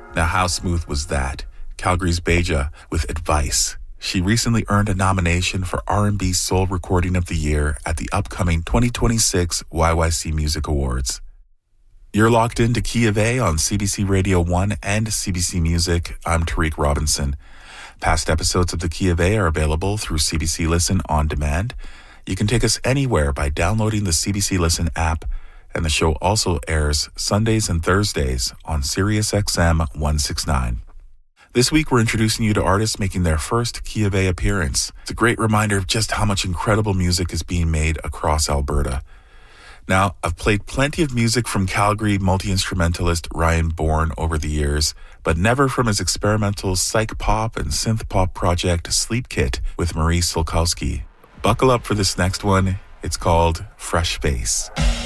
Now, how smooth was that? Calgary's Beja with Advice. She recently earned a nomination for R&B Soul Recording of the Year at the upcoming 2026 YYC Music Awards. You're locked into Key of A on CBC Radio 1 and CBC Music. I'm Tariq Robinson. Past episodes of the Key of A are available through CBC Listen on demand. You can take us anywhere by downloading the CBC Listen app, and the show also airs Sundays and Thursdays on Sirius XM 169. This week, we're introducing you to artists making their first Key of A appearance. It's a great reminder of just how much incredible music is being made across Alberta. Now, I've played plenty of music from Calgary multi-instrumentalist Ryan Bourne over the years, but never from his experimental psych pop and synth pop project Sleep Kit with Marie Sulkowski. Buckle up for this next one. It's called Fresh Face.